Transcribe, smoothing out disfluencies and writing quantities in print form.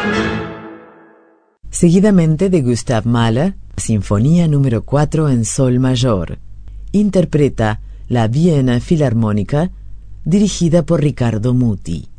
Seguidamente de Gustav Mahler, Sinfonía número 4 en Sol mayor. Interpreta la Viena Filarmónica, dirigida por Riccardo Muti.